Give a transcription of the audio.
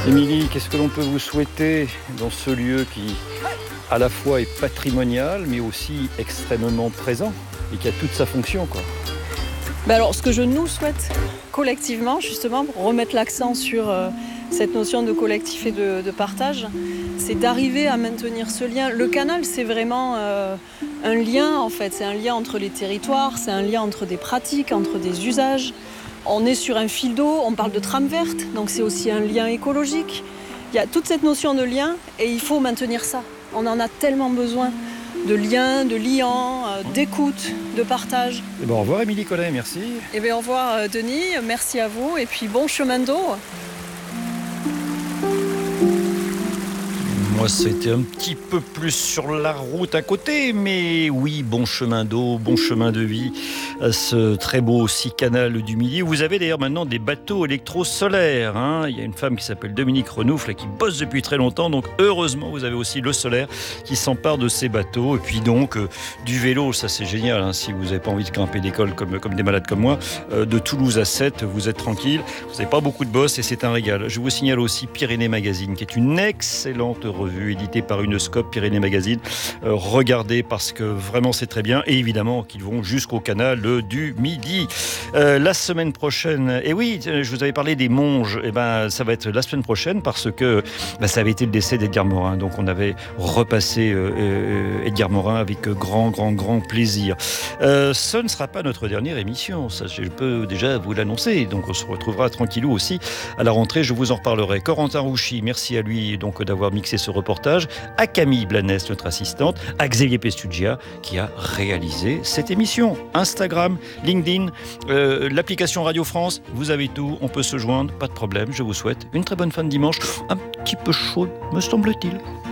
Émilie, qu'est-ce que l'on peut vous souhaiter dans ce lieu qui, à la fois, est patrimonial, mais aussi extrêmement présent et qui a toute sa fonction, quoi. Alors, ce que je nous souhaite collectivement, justement, pour remettre l'accent sur cette notion de collectif et de partage, c'est d'arriver à maintenir ce lien. Le canal, c'est vraiment un lien, en fait. C'est un lien entre les territoires, c'est un lien entre des pratiques, entre des usages. On est sur un fil d'eau, on parle de trame verte, donc c'est aussi un lien écologique. Il y a toute cette notion de lien et il faut maintenir ça. On en a tellement besoin de liens, de liants, d'écoute, de partage. Et au revoir Émilie Collet, merci. Au revoir Denis, merci à vous et puis bon chemin d'eau. Moi, c'était un petit peu plus sur la route à côté, mais oui, bon chemin d'eau, bon chemin de vie, ce très beau aussi canal du Midi. Vous avez d'ailleurs maintenant des bateaux électro-solaires, hein. Il y a une femme qui s'appelle Dominique Renoufle qui bosse depuis très longtemps, donc heureusement vous avez aussi le solaire qui s'empare de ces bateaux. Et puis donc du vélo, ça c'est génial, hein, si vous n'avez pas envie de grimper l'école comme des malades comme moi, de Toulouse à Sète, vous êtes tranquille, vous n'avez pas beaucoup de boss et c'est un régal. Je vous signale aussi Pyrénées Magazine, qui est une excellente revue édité par Unescope, Pyrénées Magazine. Regardez parce que vraiment c'est très bien et évidemment qu'ils vont jusqu'au canal du Midi. La semaine prochaine, et oui, je vous avais parlé des Monges, et ça va être la semaine prochaine parce que ça avait été le décès d'Edgar Morin, donc on avait repassé Edgar Morin avec grand plaisir. Ce ne sera pas notre dernière émission, ça je peux déjà vous l'annoncer, donc on se retrouvera tranquillou aussi à la rentrée, je vous en reparlerai. Corentin Rouchy, merci à lui donc d'avoir mixé ce reportage, à Camille Blanes, notre assistante, à Xavier Pestugia qui a réalisé cette émission. Instagram, LinkedIn, l'application Radio France, vous avez tout, on peut se joindre, pas de problème. Je vous souhaite une très bonne fin de dimanche, un petit peu chaude me semble-t-il.